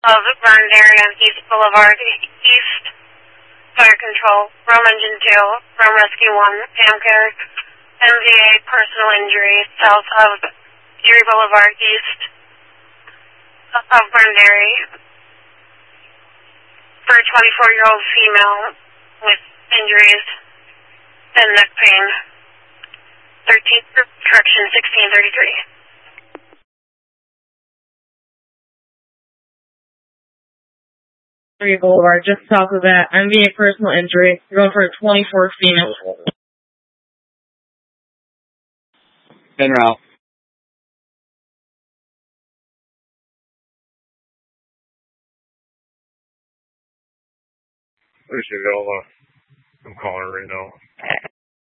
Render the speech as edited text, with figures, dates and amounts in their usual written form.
of Gardendary on East Boulevard, East Fire Control, Rome Engine 2, Rome Rescue 1, Pamcare, MVA personal injury, south of Erie Boulevard, east of Gardendary, for a 24-year-old female with injuries and neck pain. 13th correction 1633. Erie Boulevard, just south of that. MVA personal injury. You're going for a 24 female. En route. I'm calling her right now.